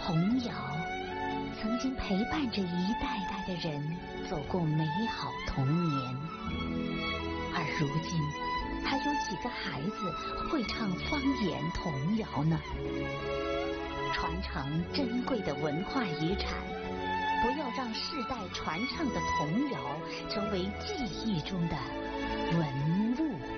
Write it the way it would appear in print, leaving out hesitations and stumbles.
童谣曾经陪伴着一代代的人走过美好童年，而如今还有几个孩子会唱方言童谣呢？传承珍贵的文化遗产，不要让世代传唱的童谣成为记忆中的文